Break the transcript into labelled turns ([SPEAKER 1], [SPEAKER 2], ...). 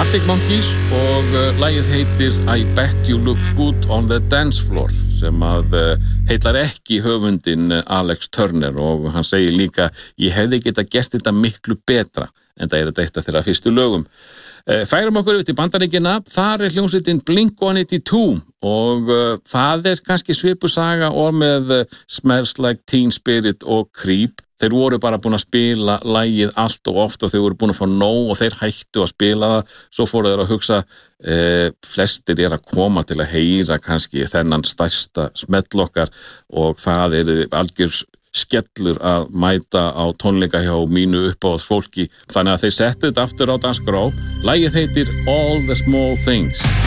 [SPEAKER 1] Arctic Monkeys og lagið heitir I Bet You Look Good on the Dance Floor sem að heillar ekki höfundinn Alex Turner og hann segir líka ég hefði getað gert þetta miklu betra en það þetta eitt af þeirra fyrstu lögum. Færum okkur yfir til Bandaríkjanna, þar hljómsveitin Blink-182 og það kannski svipusaga og með Smells Like Teen Spirit og Creep. Þeir voru bara búin að spila lagið allt og oft og þeir voru búin að fá nóg og þeir hættu að spila það. Svo fóru þeir að hugsa, flestir að koma til að heyra kannski þennan stærsta smell okkar og það algjör skellur að mæta á tónleika hjá mínu uppáhalds fólki. Þannig að þeir settu þetta aftur á dagskrá. Lagið heitir All the Small Things.